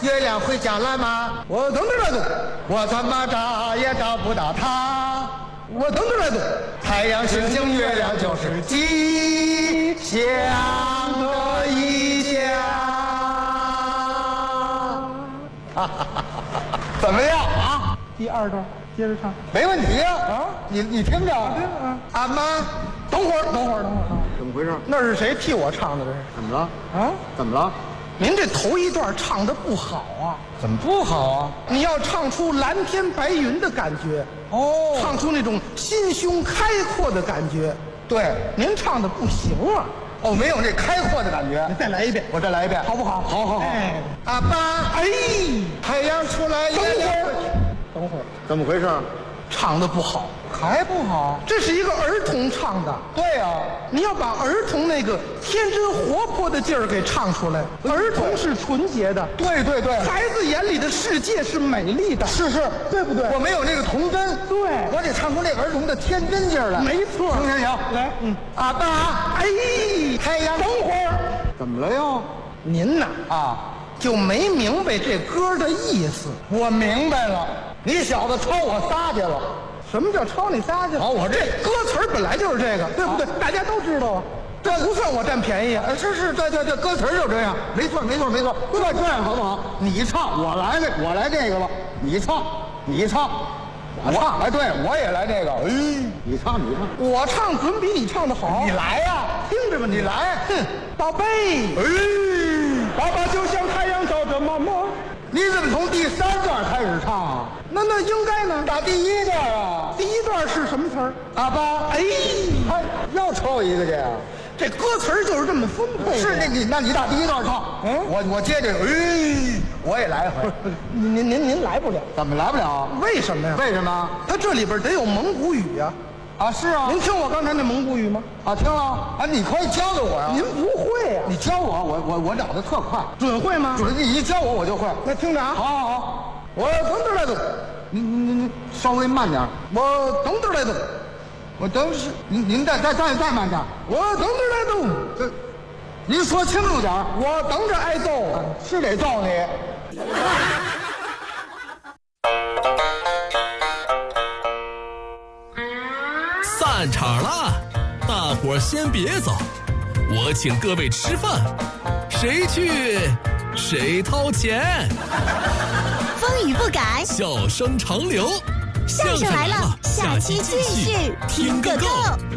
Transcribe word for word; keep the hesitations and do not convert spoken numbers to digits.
月亮回家了吗？ 我等着来走， 我怎么找也找不到它。 我等着来走。 太阳、星星、月亮就是吉祥的一家。怎么样啊？ 第二段接着唱。 没问题啊！ 啊你你听着， 啊俺妈， 等会儿，等会儿，等会儿，等会儿。 怎么回事？ 那是谁替我唱的？这是怎么了？ 啊？ 怎么了？ 您这头一段唱的不好啊！ 怎么不好啊？ 你要唱出蓝天白云的感觉， 哦， 唱出那种心胸开阔的感觉。 对， 您唱的不行啊！ 哦，没有这开阔的感觉。 你再来一遍， 我再来一遍， 好不好？ 好好好。 哎， 阿爸， 哎， 太阳出来， 等会月亮儿，等会儿， 怎么回事？ 唱的不好， 还不好？ 这是一个儿童唱的。 对呀、啊， 你要把儿童那个天真活泼的劲儿给唱出来。儿童是纯洁的， 对对对， 孩子眼里的世界是美丽的， 是是， 对不对？ 我没有那个童真， 对我得唱出那儿童的天真劲儿来。 没错。 行行行， 来，嗯， 阿爸， 哎， 太阳， 等会儿， 怎么了又？ 您呐啊， 就没明白这歌的意思。 我明白了，你小子抄我仨去了。 什么叫抄你仨去？ 哦我这歌词儿本来就是这个，对不对？大家都知道啊，这不算我占便宜啊。 呃，是是，对对对，歌词儿就这样，没错没错没错。这这样好不好？你唱，我来这，我来这个吧。你唱，你唱，我唱。哎，对，我也来这个。哎，你唱你唱， 我唱准比你唱的好。 你来呀、 听着吧， 你来。 哼，宝贝， 哎， 爸爸就像太阳照着妈妈。 你怎么从第三段开始唱啊？ 那那应该呢？ 打第一段啊。 第一段是什么词儿？ 阿爸， 哎， 哎，又抽一个去啊？ 这歌词儿就是这么分配的。 是那你那你打第一段唱， 嗯我我接这个，哎，我也来一回。 您您您您来不了， 怎么来不了？ 为什么呀？ 为什么？ 它这里边得有蒙古语呀、 啊，是啊。 您听我刚才那蒙古语吗？ 啊，听了啊，你可以教教我呀。 您不会呀、 你教我，我我我脑子特快， 准会吗？ 准你一教我我就会。 那听着啊， 好好好， 我等着来走， 您您您您稍微慢点， 我等着来走， 我等是您您再再再再慢点， 我等着来走， 这您说清楚点， 我等着挨揍。 是得揍你。 散场了，大伙儿先别走，我请各位吃饭，谁去谁掏钱。 风雨不改， 笑声长流， 相声来了，下期继续听个够。